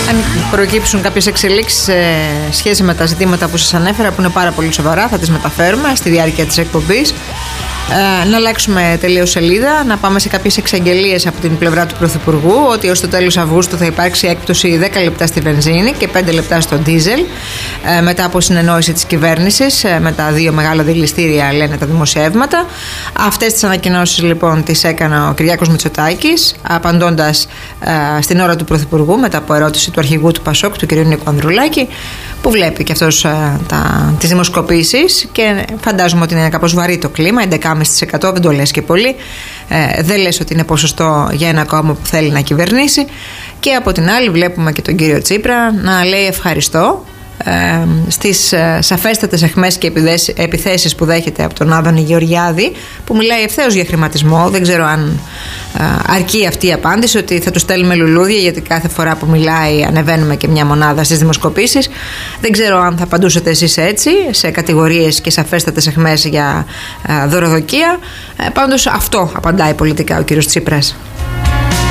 Αν προκύψουν κάποιες εξελίξεις σε σχέση με τα ζητήματα που σας ανέφερα, που είναι πάρα πολύ σοβαρά, θα τις μεταφέρουμε στη διάρκεια της εκπομπής. Να αλλάξουμε τελείως σελίδα, να πάμε σε κάποιες εξαγγελίες από την πλευρά του Πρωθυπουργού, ότι ως το τέλος Αυγούστου θα υπάρξει έκπτωση 10 λεπτά στη βενζίνη και 5 λεπτά στο ντίζελ, μετά από συνεννόηση της κυβέρνησης με τα δύο μεγάλα δηληστήρια, λένε τα δημοσιεύματα. Αυτές τις ανακοινώσεις λοιπόν τις έκανε ο Κυριάκος Μητσοτάκης, απαντώντας στην ώρα του Πρωθυπουργού μετά από ερώτηση του αρχηγού του ΠΑΣΟΚ, του κ. Νίκου Ανδρουλάκη, που βλέπει και αυτός τις δημοσκοπήσεις και φαντάζομαι ότι είναι κάπως βαρύ το κλίμα, 11,5%, δεν το λες και πολύ, δεν λες ότι είναι ποσοστό για ένα κόμμα που θέλει να κυβερνήσει. Και από την άλλη βλέπουμε και τον κύριο Τσίπρα να λέει ευχαριστώ στις σαφέστατες αιχμές και επιθέσεις που δέχεται από τον Άδωνη Γεωργιάδη, που μιλάει ευθέως για χρηματισμό. Δεν ξέρω αν αρκεί αυτή η απάντηση, ότι θα του στέλνουμε λουλούδια γιατί κάθε φορά που μιλάει ανεβαίνουμε και μια μονάδα στις δημοσκοπήσεις. Δεν ξέρω αν θα απαντούσατε εσείς έτσι, σε κατηγορίες και σαφέστατες αιχμές για δωροδοκία. Πάντως αυτό απαντάει πολιτικά ο κύριος Τσίπρας.